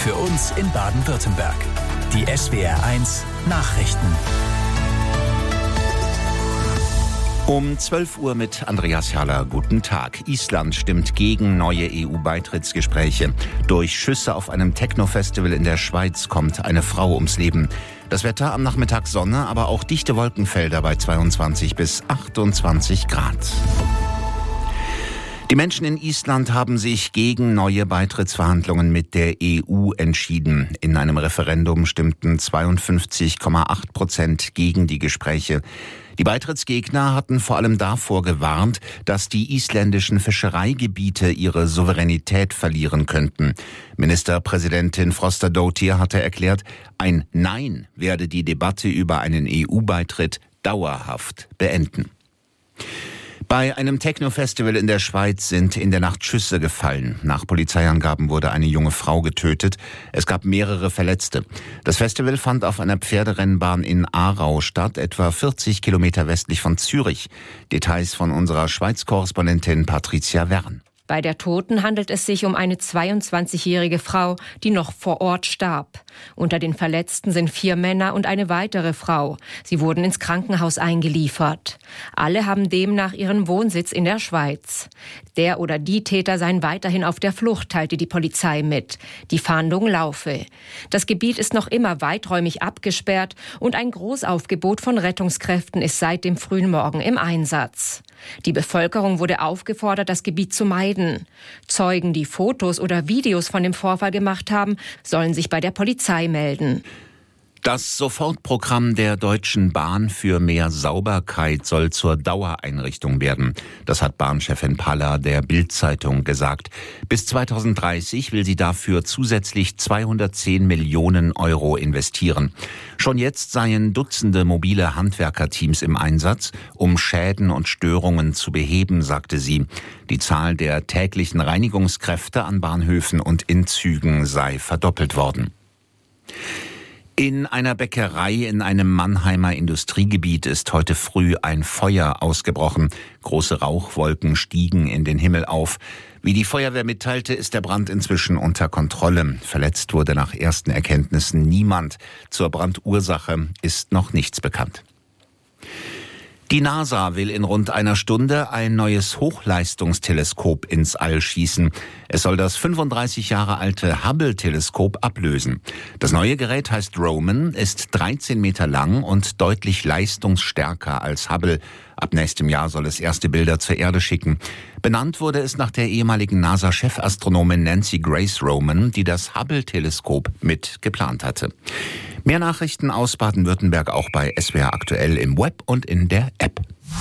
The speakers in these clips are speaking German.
für uns in Baden-Württemberg. Die SWR1 Nachrichten. Um 12 Uhr mit Andreas Haller. Guten Tag. Island stimmt gegen neue EU-Beitrittsgespräche. Durch Schüsse auf einem Techno-Festival in der Schweiz kommt eine Frau ums Leben. Das Wetter am Nachmittag Sonne, aber auch dichte Wolkenfelder bei 22 bis 28 Grad. Die Menschen in Island haben sich gegen neue Beitrittsverhandlungen mit der EU entschieden. In einem Referendum stimmten 52,8% gegen die Gespräche. Die Beitrittsgegner hatten vor allem davor gewarnt, dass die isländischen Fischereigebiete ihre Souveränität verlieren könnten. Ministerpräsidentin Frostadóttir hatte erklärt, ein Nein werde die Debatte über einen EU-Beitritt dauerhaft beenden. Bei einem Techno-Festival in der Schweiz sind in der Nacht Schüsse gefallen. Nach Polizeiangaben wurde eine junge Frau getötet. Es gab mehrere Verletzte. Das Festival fand auf einer Pferderennbahn in Aarau statt, etwa 40 Kilometer westlich von Zürich. Details von unserer Schweiz-Korrespondentin Patricia Wern. Bei der Toten handelt es sich um eine 22-jährige Frau, die noch vor Ort starb. Unter den Verletzten sind 4 Männer und eine weitere Frau. Sie wurden ins Krankenhaus eingeliefert. Alle haben demnach ihren Wohnsitz in der Schweiz. Der oder die Täter seien weiterhin auf der Flucht, teilte die Polizei mit. Die Fahndung laufe. Das Gebiet ist noch immer weiträumig abgesperrt und ein Großaufgebot von Rettungskräften ist seit dem frühen Morgen im Einsatz. Die Bevölkerung wurde aufgefordert, das Gebiet zu meiden. Zeugen, die Fotos oder Videos von dem Vorfall gemacht haben, sollen sich bei der Polizei melden. Das Sofortprogramm der Deutschen Bahn für mehr Sauberkeit soll zur Dauereinrichtung werden. Das hat Bahnchefin Paller der Bild-Zeitung gesagt. Bis 2030 will sie dafür zusätzlich 210 Millionen Euro investieren. Schon jetzt seien Dutzende mobile Handwerkerteams im Einsatz, um Schäden und Störungen zu beheben, sagte sie. Die Zahl der täglichen Reinigungskräfte an Bahnhöfen und in Zügen sei verdoppelt worden. In einer Bäckerei in einem Mannheimer Industriegebiet ist heute früh ein Feuer ausgebrochen. Große Rauchwolken stiegen in den Himmel auf. Wie die Feuerwehr mitteilte, ist der Brand inzwischen unter Kontrolle. Verletzt wurde nach ersten Erkenntnissen niemand. Zur Brandursache ist noch nichts bekannt. Die NASA will in rund einer Stunde ein neues Hochleistungsteleskop ins All schießen. Es soll das 35 Jahre alte Hubble-Teleskop ablösen. Das neue Gerät heißt Roman, ist 13 Meter lang und deutlich leistungsstärker als Hubble. Ab nächstem Jahr soll es erste Bilder zur Erde schicken. Benannt wurde es nach der ehemaligen NASA-Chefastronomin Nancy Grace Roman, die das Hubble-Teleskop mit geplant hatte. Mehr Nachrichten aus Baden-Württemberg auch bei SWR aktuell im Web und in der App.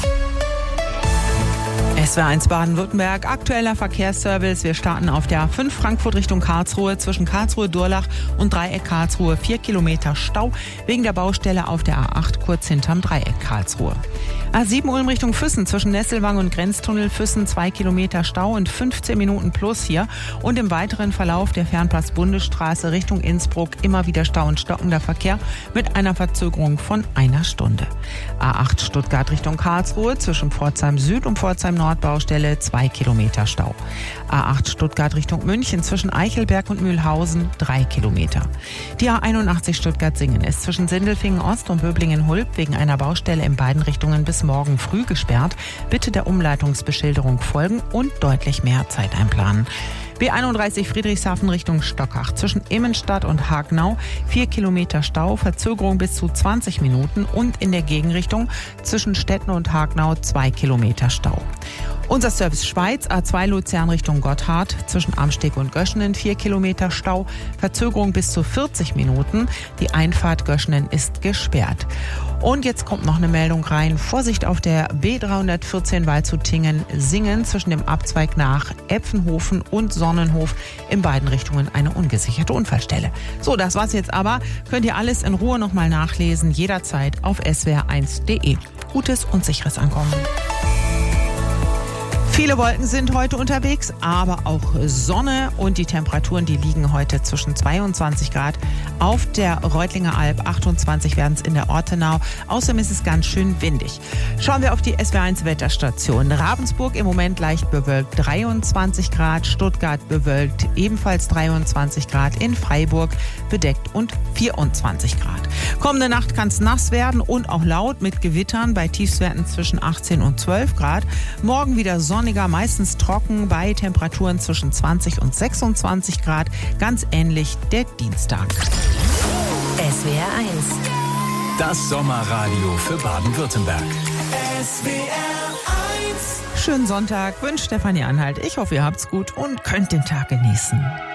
SWR1 Baden-Württemberg, aktueller Verkehrsservice. Wir starten auf der A5 Frankfurt Richtung Karlsruhe zwischen Karlsruhe-Durlach und Dreieck Karlsruhe. 4 Kilometer Stau wegen der Baustelle auf der A8 kurz hinterm Dreieck Karlsruhe. A7 Ulm Richtung Füssen zwischen Nesselwang und Grenztunnel Füssen 2 Kilometer Stau und 15 Minuten plus hier. Und im weiteren Verlauf der Fernpass-Bundesstraße Richtung Innsbruck immer wieder Stau und stockender Verkehr mit einer Verzögerung von einer Stunde. A8 Stuttgart Richtung Karlsruhe zwischen Pforzheim Süd und Pforzheim Nord Baustelle 2 Kilometer Stau. A8 Stuttgart Richtung München zwischen Eichelberg und Mühlhausen 3 Kilometer. Die A81 Stuttgart-Singen ist zwischen Sindelfingen Ost und Böblingen-Hulb wegen einer Baustelle in beiden Richtungen bis morgen früh gesperrt. Bitte der Umleitungsbeschilderung folgen und deutlich mehr Zeit einplanen. B31 Friedrichshafen Richtung Stockach zwischen Immenstadt und Hagenau 4 Kilometer Stau, Verzögerung bis zu 20 Minuten und in der Gegenrichtung zwischen Stetten und Hagenau 2 Kilometer Stau. Unser Service Schweiz, A2 Luzern Richtung Gotthard zwischen Amsteg und Göschenen 4 Kilometer Stau, Verzögerung bis zu 40 Minuten. Die Einfahrt Göschenen ist gesperrt. Und jetzt kommt noch eine Meldung rein. Vorsicht auf der B314 Waldshut-Tiengen-Singen zwischen dem Abzweig nach Epfenhofen und Sonnenhof in beiden Richtungen eine ungesicherte Unfallstelle. So, das war's jetzt aber. Könnt ihr alles in Ruhe nochmal nachlesen, jederzeit auf swr1.de. Gutes und sicheres Ankommen. Viele Wolken sind heute unterwegs, aber auch Sonne und die Temperaturen, die liegen heute zwischen 22 Grad auf der Reutlinger Alb, 28 werden es in der Ortenau. Außerdem ist es ganz schön windig. Schauen wir auf die SW1 Wetterstation. Ravensburg im Moment leicht bewölkt, 23 Grad, Stuttgart bewölkt, ebenfalls 23 Grad, in Freiburg bedeckt und 24 Grad. Kommende Nacht kann es nass werden und auch laut mit Gewittern bei Tiefstwerten zwischen 18 und 12 Grad. Morgen wieder sonniger, meistens trocken bei Temperaturen zwischen 20 und 26 Grad. Ganz ähnlich der Dienstag. SWR 1. Das Sommerradio für Baden-Württemberg. Schönen Sonntag wünscht Stefanie Anhalt. Ich hoffe, ihr habt's gut und könnt den Tag genießen.